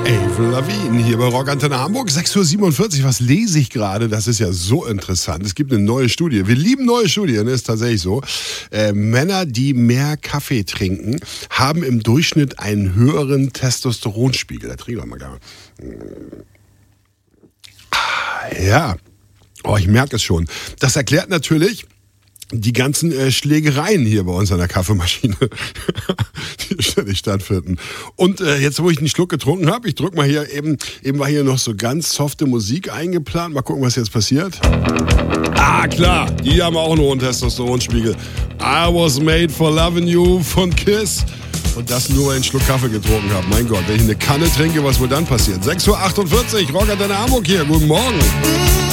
Avril Lavigne hier bei Rock Antenne Hamburg, 6:47 Uhr. Was lese ich gerade? Das ist ja so interessant. Es gibt eine neue Studie. Wir lieben neue Studien, ist tatsächlich so. Männer, die mehr Kaffee trinken, haben im Durchschnitt einen höheren Testosteronspiegel. Da trinken wir mal gerne. Ja, ich merke es schon. Das erklärt natürlich die ganzen Schlägereien hier bei uns an der Kaffeemaschine, die ständig stattfinden. Und jetzt, wo ich einen Schluck getrunken habe, ich drück mal hier, eben war hier noch so ganz softe Musik eingeplant. Mal gucken, was jetzt passiert. Ah, klar, die haben auch einen hohen Testosteronspiegel. I was made for loving you von Kiss. Und das nur, weil ich einen Schluck Kaffee getrunken habe. Mein Gott, wenn ich eine Kanne trinke, was wohl dann passiert? 6:48 Uhr, Rock Antenne Hamburg hier. Guten Morgen.